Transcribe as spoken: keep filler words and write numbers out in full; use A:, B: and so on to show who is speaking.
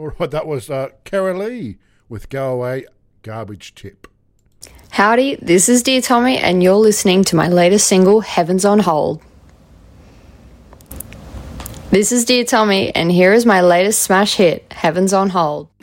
A: All right, that was uh, Kara Lee with Go Away Garbage Tip.
B: Howdy, this is Dear Tommy, and you're listening to my latest single, Heaven's on Hold. This is Dear Tommy, and here is my latest smash hit, Heaven's on Hold.